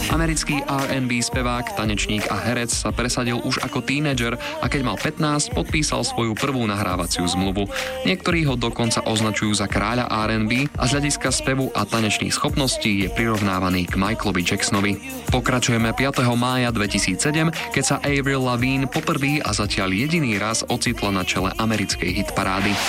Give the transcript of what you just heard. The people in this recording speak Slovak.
Americký R&B spevák, tanečník a herec sa presadil už ako tínedžer a keď mal 15, podpísal svoju prvú nahrávaciu zmluvu. Niektorí ho dokonca označujú za kráľa R&B a z hľadiska spevu a tanečných schopností je prirovnávaný k Michaelovi Jacksonovi. Pokračujeme 5. mája 2007, keď sa Avril Lavigne poprvý a zatiaľ jediný raz ocitla na čele americkej hitparády.